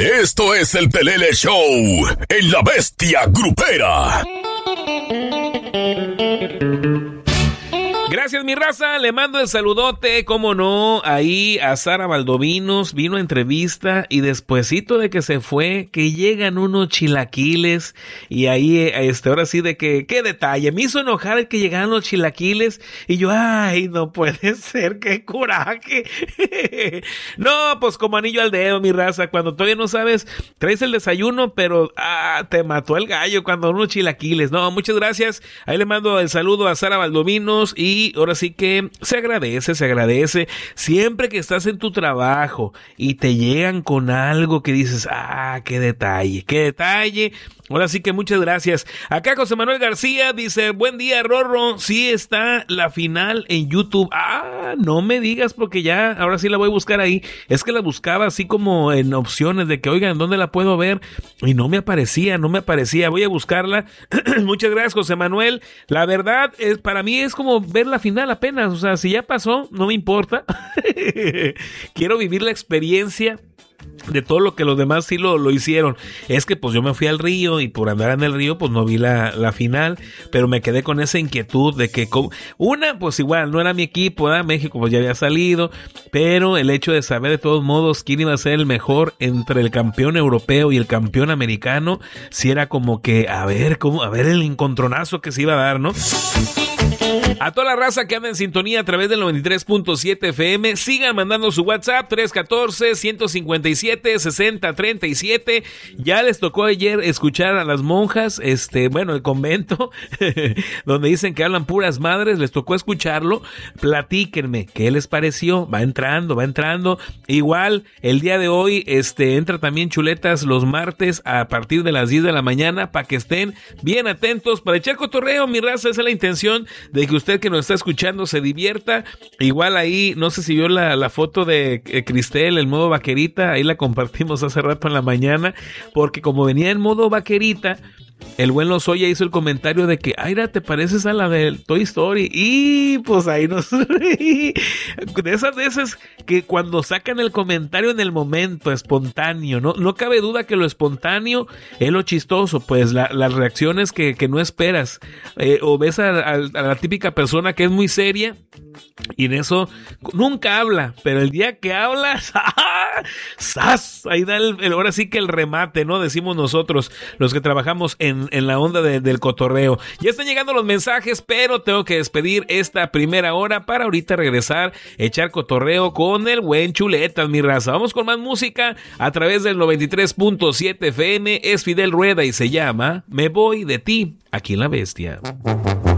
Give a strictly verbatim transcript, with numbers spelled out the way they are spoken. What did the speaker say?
Esto es el Pelele Show en La Bestia Grupera. Gracias, mi raza. Le mando el saludote, cómo no, ahí a Sara Valdovinos. Vino a entrevista y despuesito de que se fue, que llegan unos chilaquiles. Y ahí, este, ahora sí, de que, qué detalle. Me hizo enojar el que llegaran los chilaquiles. Y yo, ay, no puede ser, qué coraje. No, pues como anillo al dedo, mi raza. Cuando todavía no sabes, traes el desayuno, pero ah, te mató el gallo cuando unos chilaquiles. No, muchas gracias. Ahí le mando el saludo a Sara Valdovinos y Y ahora sí que se agradece, se agradece siempre que estás en tu trabajo y te llegan con algo que dices, ah, qué detalle, qué detalle. Ahora sí que muchas gracias. Acá José Manuel García dice, buen día, Rorro. Sí está la final en YouTube. Ah, no me digas porque ya, ahora sí la voy a buscar ahí. Es que la buscaba así como en opciones de que, oigan, ¿dónde la puedo ver? Y no me aparecía, no me aparecía. Voy a buscarla. Muchas gracias, José Manuel. La verdad, es, para mí es como ver la final apenas. O sea, si ya pasó, no me importa. Quiero vivir la experiencia de todo lo que los demás sí lo, lo hicieron. Es que pues yo me fui al río y por andar en el río pues no vi la, la final, pero me quedé con esa inquietud de que como, una pues igual no era mi equipo, ¿verdad? México pues ya había salido, pero el hecho de saber de todos modos quién iba a ser el mejor entre el campeón europeo y el campeón americano, sí era como que a ver cómo, a ver el encontronazo que se iba a dar, ¿no? A toda la raza que anda en sintonía a través del noventa y tres punto siete F M, sigan mandando su WhatsApp tres uno cuatro, uno cinco siete, seis cero tres siete. Ya les tocó ayer escuchar a las monjas, este, bueno, el convento, donde dicen que hablan puras madres, les tocó escucharlo. Platíquenme, ¿qué les pareció? Va entrando, va entrando. Igual, el día de hoy, este, entra también Chuletas los martes a partir de las diez de la mañana, para que estén bien atentos, para echar cotorreo, mi raza, esa es la intención, de que usted que nos está escuchando se divierta. Igual ahí, no sé si vio la, la foto de eh, Cristel, el modo vaquerita, ahí la compartimos hace rato en la mañana, porque como venía en modo vaquerita, el buen Lozoya hizo el comentario de que, Aira, ¿te pareces a la de Toy Story? Y pues ahí nos reí. De esas veces que cuando sacan el comentario en el momento, espontáneo, no, no cabe duda que lo espontáneo es lo chistoso, pues la, las reacciones que, que no esperas. Eh, o ves a, a, a la típica persona que es muy seria y en eso nunca habla, pero el día que hablas, ¡zas! Ahí da el, el, ahora sí que el remate, ¿no? Decimos nosotros, los que trabajamos en, en la onda de, del cotorreo. Ya están llegando los mensajes, pero tengo que despedir esta primera hora para ahorita regresar, echar cotorreo con el buen Chuletas, mi raza. Vamos con más música a través del noventa y tres punto siete F M. Es Fidel Rueda y se llama Me Voy de Ti, aquí en La Bestia.